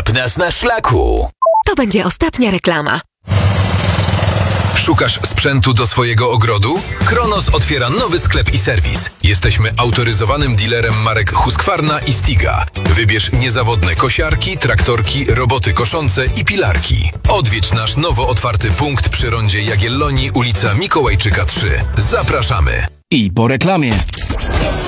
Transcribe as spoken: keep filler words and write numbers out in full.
Złap nas na szlaku. To będzie ostatnia reklama. Szukasz sprzętu do swojego ogrodu? Kronos otwiera nowy sklep i serwis. Jesteśmy autoryzowanym dealerem marek Husqvarna i Stiga. Wybierz niezawodne kosiarki, traktorki, roboty koszące i pilarki. Odwiedź nasz nowo otwarty punkt przy rondzie Jagiellonii, ulica Mikołajczyka trzy. Zapraszamy! I po reklamie.